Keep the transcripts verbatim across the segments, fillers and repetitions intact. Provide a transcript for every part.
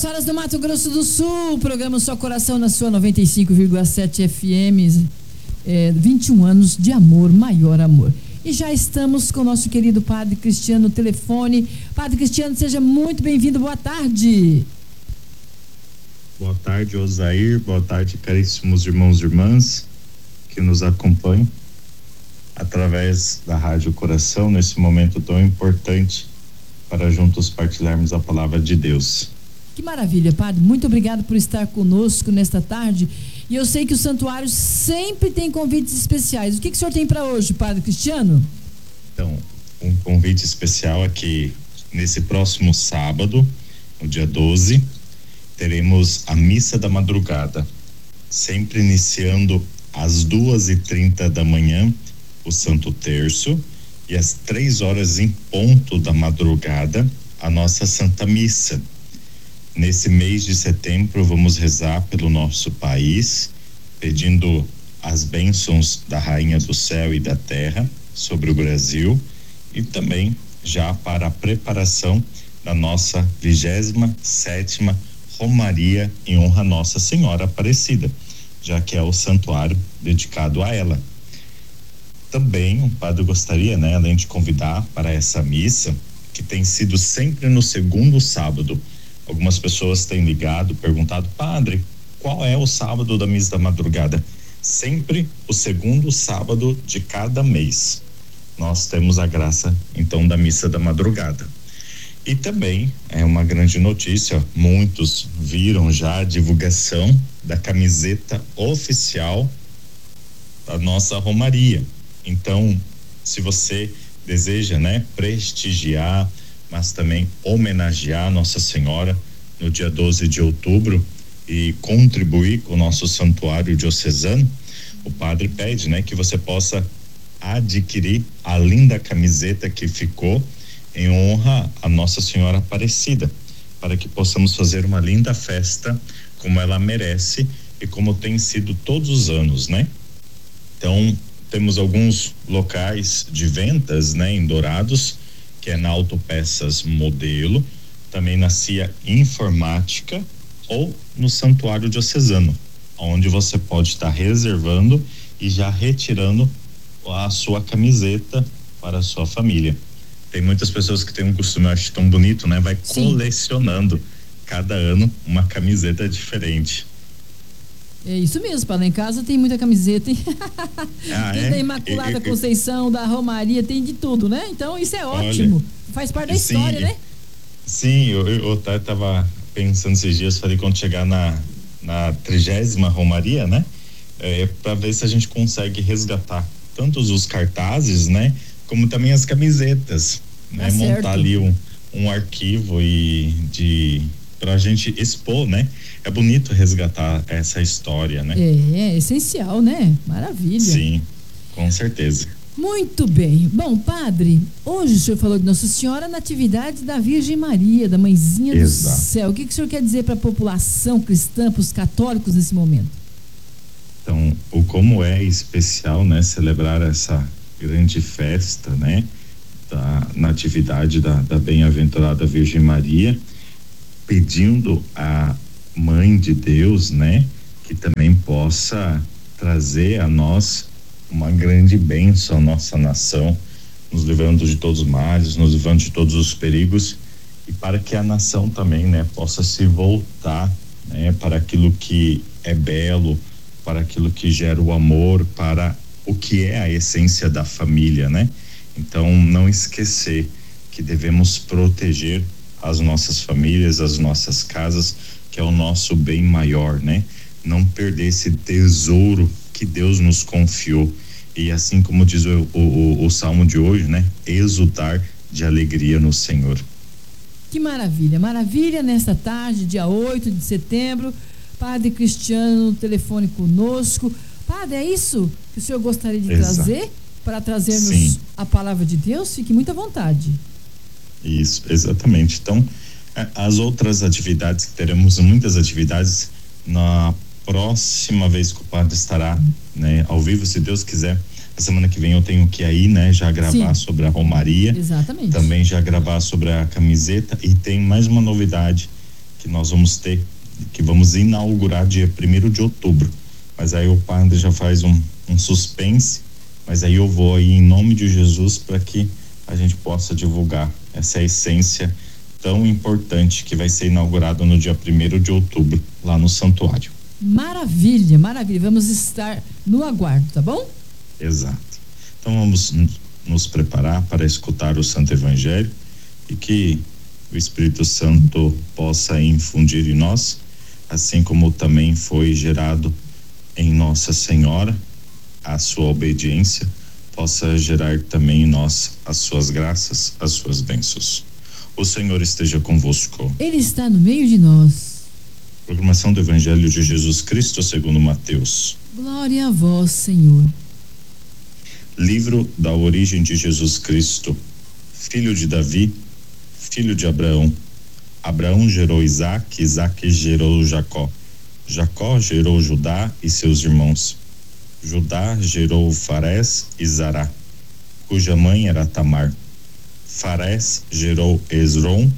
horas do Mato Grosso do Sul, programa Só Coração na sua noventa e cinco vírgula sete F M, é, vinte e um anos de amor, maior amor. E já estamos com o nosso querido Padre Cristiano no telefone. Padre Cristiano, seja muito bem-vindo, boa tarde. Boa tarde, Osair, boa tarde, caríssimos irmãos e irmãs que nos acompanham através da Rádio Coração nesse momento tão importante para juntos partilharmos a palavra de Deus. Que maravilha, Padre, muito obrigado por estar conosco nesta tarde. E eu sei que o santuário sempre tem convites especiais. O que, que o senhor tem para hoje, Padre Cristiano? Então, um convite especial aqui nesse próximo sábado, no dia doze, teremos a missa da madrugada, sempre iniciando às duas e trinta da manhã, o Santo Terço, e às três horas em ponto da madrugada, a nossa Santa Missa. Nesse mês de setembro, vamos rezar pelo nosso país, pedindo as bênçãos da Rainha do Céu e da Terra sobre o Brasil, e também já para a preparação da nossa vigésima sétima Romaria em honra a Nossa Senhora Aparecida, já que é o santuário dedicado a ela. Também o padre gostaria, né, além de convidar para essa missa, que tem sido sempre no segundo sábado. Algumas pessoas têm ligado, perguntado, padre, qual é o sábado da missa da madrugada? Sempre o segundo sábado de cada mês. Nós temos a graça, então, da missa da madrugada. E também é uma grande notícia, muitos viram já a divulgação da camiseta oficial da nossa Romaria. Então, se você deseja, né, prestigiar, mas também homenagear Nossa Senhora no dia doze de outubro e contribuir com o nosso santuário diocesano, o padre pede, né, que você possa adquirir a linda camiseta que ficou em honra a Nossa Senhora Aparecida, para que possamos fazer uma linda festa como ela merece e como tem sido todos os anos, né? Então, temos alguns locais de vendas, né, em Dourados, que é na Autopeças Modelo, também na C I A Informática ou no Santuário Diocesano, onde você pode estar reservando e já retirando a sua camiseta para a sua família. Tem muitas pessoas que têm um costume, eu acho tão bonito, né? Vai Sim. colecionando cada ano uma camiseta diferente. É isso mesmo, para lá em casa tem muita camiseta, hein? Ah, tem é? da Imaculada e, Conceição, da Romaria, tem de tudo, né? Então isso é ótimo. Olha, faz parte da sim, história, né? Sim, eu, eu até tava pensando esses dias, falei quando chegar na na trigésima Romaria, né? É, para ver se a gente consegue resgatar tantos os cartazes, né? Como também as camisetas, né? Tá montar certo. ali um, um arquivo e de pra gente expor, né? É bonito resgatar essa história, né? É, é essencial, né? Maravilha. Sim, com certeza. Muito bem. Bom, padre, hoje o senhor falou de Nossa Senhora, Natividade da Virgem Maria, da Mãezinha Exato. do Céu. O que, que o senhor quer dizer para a população cristã, para os católicos nesse momento? Então, o como é especial, né? Celebrar essa grande festa, né? Da Natividade da, da Bem-aventurada Virgem Maria, pedindo a Mãe de Deus, né, que também possa trazer a nós uma grande bênção à nossa nação, nos livrando de todos os males, nos livrando de todos os perigos, e para que a nação também, né, possa se voltar, né, para aquilo que é belo, para aquilo que gera o amor, para o que é a essência da família, né? Então, não esquecer que devemos proteger as nossas famílias, as nossas casas, que é o nosso bem maior, né? Não perder esse tesouro que Deus nos confiou, e assim como diz o, o, o salmo de hoje, né? Exultar de alegria no Senhor. Que maravilha, maravilha nesta tarde, dia oito de setembro, Padre Cristiano no telefone conosco. Padre, é isso que o senhor gostaria de Exato. trazer para trazermos Sim. a palavra de Deus? Fique muito à vontade. Isso, exatamente. Então, as outras atividades, que teremos muitas atividades na próxima vez que o padre estará, né, ao vivo, se Deus quiser. A semana que vem eu tenho que ir, né, já gravar Sim. sobre a Romaria. Exatamente. Também já gravar sobre a camiseta, e tem mais uma novidade que nós vamos ter, que vamos inaugurar dia primeiro de outubro. Mas aí o padre já faz um, um suspense, mas aí eu vou aí em nome de Jesus para que a gente possa divulgar essa essência tão importante que vai ser inaugurado no dia primeiro de outubro lá no santuário. Maravilha, maravilha. Vamos estar no aguardo, tá bom? Exato. Então vamos nos preparar para escutar o Santo Evangelho e que o Espírito Santo possa infundir em nós, assim como também foi gerado em Nossa Senhora a sua obediência, possa gerar também em nós as suas graças, as suas bênçãos. O Senhor esteja convosco. Ele está no meio de nós. Proclamação do Evangelho de Jesus Cristo segundo Mateus. Glória a vós, Senhor. Livro da origem de Jesus Cristo, filho de Davi, filho de Abraão. Abraão gerou Isaque, Isaque gerou Jacó. Jacó gerou Judá e seus irmãos. Judá gerou Farés e Zará, cuja mãe era Tamar. Farés gerou Esrom,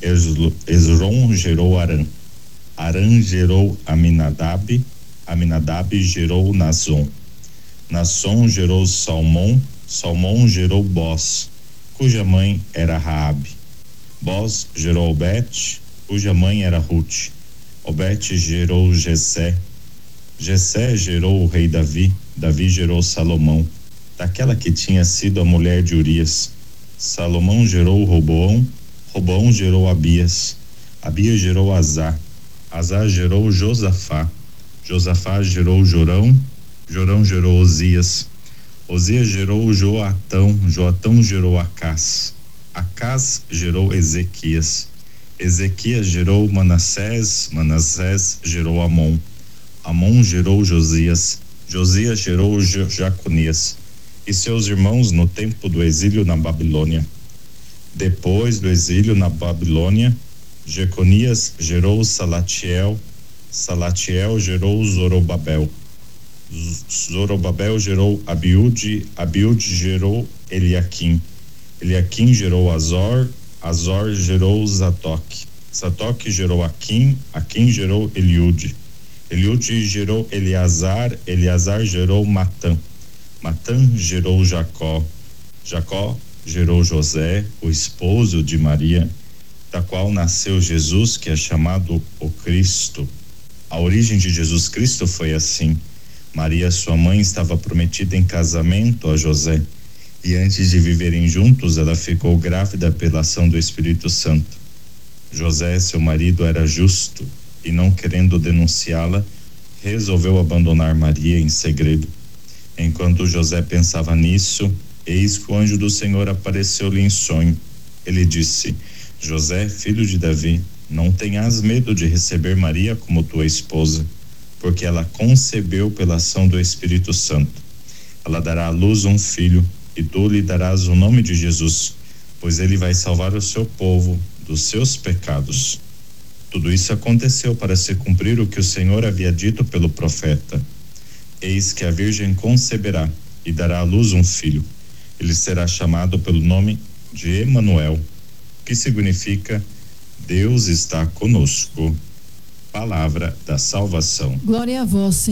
Esrom gerou Arã. Arã gerou Aminadab, Aminadab gerou Nazon. Nazon gerou Salmão, Salmão gerou Boz, cuja mãe era Raabe. Boz gerou Obed, cuja mãe era Ruth. Obed gerou Jessé. Jessé gerou o rei Davi. Davi gerou Salomão, daquela que tinha sido a mulher de Urias. Salomão gerou Roboão. Roboão gerou Abias. Abias gerou Azá. Azá gerou Josafá. Josafá gerou Jorão. Jorão gerou Osias. Osias gerou Joatão. Joatão gerou Acás. Acás gerou Ezequias. Ezequias gerou Manassés. Manassés gerou Amon. Amon gerou Josias. Josias gerou Jaconias e seus irmãos no tempo do exílio na Babilônia. Depois do exílio na Babilônia, Jeconias gerou Salatiel. Salatiel gerou Zorobabel. Zorobabel gerou Abiúde. Abiúde gerou Eliaquim. Eliaquim gerou Azor. Azor gerou Zadok. Zadok gerou Aquim. Aquim gerou Eliúde. Eliúde gerou Eleazar. Eleazar gerou Matã. Matã gerou Jacó. Jacó gerou José, o esposo de Maria, da qual nasceu Jesus, que é chamado o Cristo. A origem de Jesus Cristo foi assim: Maria, sua mãe, estava prometida em casamento a José, e antes de viverem juntos, ela ficou grávida pela ação do Espírito Santo. José, seu marido, era justo e, não querendo denunciá-la, resolveu abandonar Maria em segredo. Enquanto José pensava nisso, eis que o anjo do Senhor apareceu-lhe em sonho. Ele disse: José, filho de Davi, não tenhas medo de receber Maria como tua esposa, porque ela concebeu pela ação do Espírito Santo. Ela dará à luz um filho, e tu lhe darás o nome de Jesus, pois ele vai salvar o seu povo dos seus pecados. Tudo isso aconteceu para se cumprir o que o Senhor havia dito pelo profeta: eis que a Virgem conceberá e dará à luz um filho. Ele será chamado pelo nome de Emanuel, que significa Deus está conosco. Palavra da salvação. Glória a vós, Senhor.